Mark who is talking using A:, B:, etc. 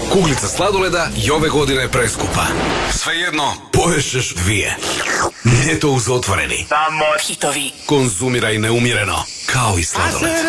A: Kuglica sladoleda i ove godine je preskupa. Svejedno, poješćeš 2. Nije to uz otvoreni.
B: Samo hitovi.
A: Konzumiraj neumjereno, kao i sladoled.